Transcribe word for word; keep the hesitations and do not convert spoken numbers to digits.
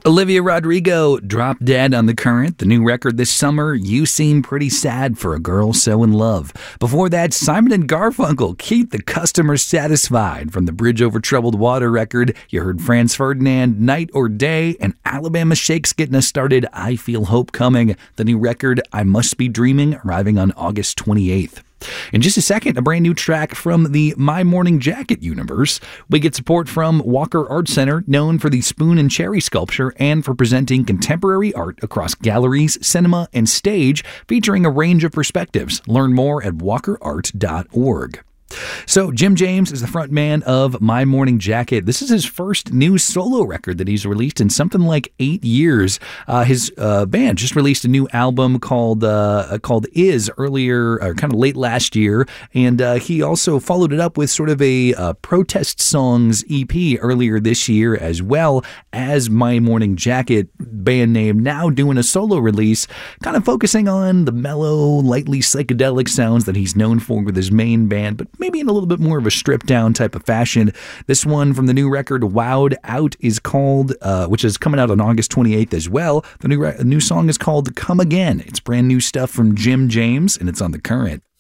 Olivia Rodrigo, Drop Dead on the Current, the new record this summer, You Seem Pretty Sad for a Girl So in Love. Before that, Simon and Garfunkel, Keep the Customer Satisfied. From the Bridge Over Troubled Water record, you heard Franz Ferdinand, Night or Day, and Alabama Shakes getting us started, I Feel Hope Coming. The new record, I Must Be Dreaming, arriving on August twenty-eighth. In just a second, a brand new track from the My Morning Jacket universe. We get support from Walker Art Center, known for the spoon and cherry sculpture and for presenting contemporary art across galleries, cinema, and stage, featuring a range of perspectives. Learn more at walker art dot org. So Jim James is the front man of My Morning Jacket. This is his first new solo record that he's released in something like eight years. Uh, his uh, band just released a new album called uh, called Is earlier, or kind of late last year, and uh, he also followed it up with sort of a uh, protest songs E P earlier this year as well as My Morning Jacket band name. Now doing a solo release, kind of focusing on the mellow, lightly psychedelic sounds that he's known for with his main band, but maybe in a little bit more of a stripped down type of fashion. This one from the new record, Wowed Out, is called, uh, which is coming out on August twenty-eighth as well. The new, re- new song is called Come Again. It's brand new stuff from Jim James, and it's on The Current.